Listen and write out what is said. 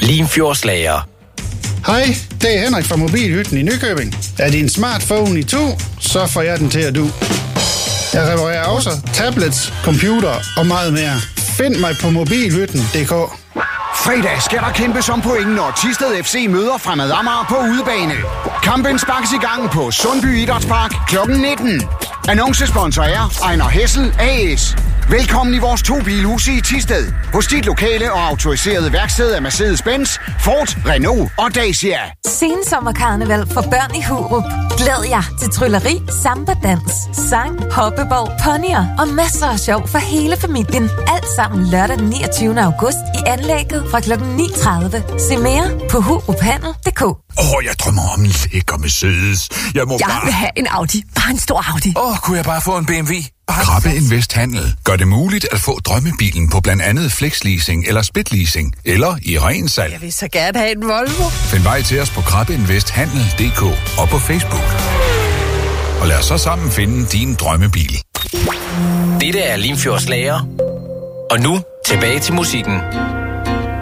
Limfjordslager. Hej, det er Henrik fra Mobilhytten i Nykøbing. Er din smartphone i to, så får jeg den til at du. Jeg reparerer også tablets, computer og meget mere. Find mig på mobilhytten.dk. Fredag skal der kæmpes om point, når Thisted FC møder Fremad Amager på udebane. Kampen sparkes i gang på Sundby Idrætspark kl. 19. Annoncesponsor er Ejner Hessel AS. Velkommen i vores 2-bilhuse i Thisted. Hos dit lokale og autoriserede værksted af Mercedes-Benz, Ford, Renault og Dacia. Sensommerkarneval for børn i Hurup. Glæd jer til trylleri, samba-dans, sang, hoppeball, ponyer og masser af sjov for hele familien. Alt sammen lørdag den 29. august i anlægget fra kl. 9.30. Se mere på huruphandel.dk. Jeg drømmer om en lækker Mercedes. Jeg vil have en Audi. Bare en stor Audi. Kunne jeg bare få en BMW? Krabbe Invest Handel gør det muligt at få drømmebilen på blandt andet flexleasing eller splitleasing, eller i ren salg. Jeg vil så gerne have en Volvo. Find vej til os på krabbeinvesthandel.dk og på Facebook. Og lad os så sammen finde din drømmebil. Dette er Limfjordslager. Og nu tilbage til musikken.